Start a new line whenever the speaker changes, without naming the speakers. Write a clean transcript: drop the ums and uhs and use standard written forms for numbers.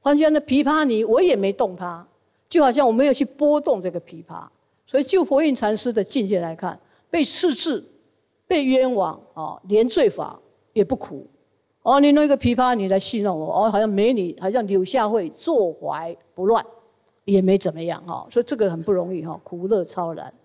换句话说，琵琶泥我也没动它，就好像我没有去拨动这个琵琶。所以就佛印禅师的境界来看，被斥治、被冤枉连罪法也不苦。你弄一个琵琶泥来戏弄我，好像美女，好像柳下惠坐怀不乱，也没怎么样所以这个很不容易苦乐超然。